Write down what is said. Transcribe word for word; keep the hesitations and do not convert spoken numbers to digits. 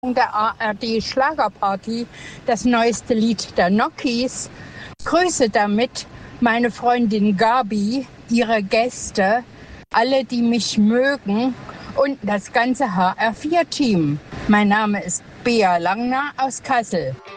der A R D Schlagerparty das neueste Lied der Nokis. Grüße damit meine Freundin Gabi, ihre Gäste, alle, die mich mögen und das ganze H R vier Team. Mein Name ist Bea Langner aus Kassel.